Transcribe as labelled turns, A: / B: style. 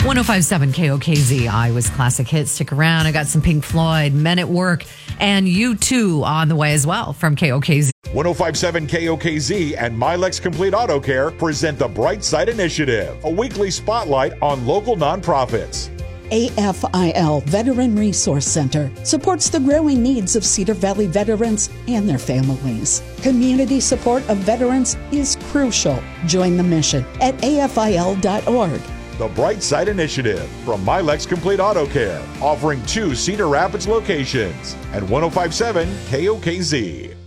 A: 1057 KOKZ, Iowa's Classic Hits. Stick around. I got some Pink Floyd, Men at Work, and U2 on the way as well from KOKZ.
B: 1057 KOKZ and Milex Complete Auto Care present the Bright Side Initiative, a weekly spotlight on local nonprofits.
C: AFIL Veteran Resource Center supports the growing needs of Cedar Valley veterans and their families. Community support of veterans is crucial. Join the mission at afil.org.
B: The Bright Side Initiative from Milex Complete Auto Care, offering 2 Cedar Rapids locations and 1057 KOKZ.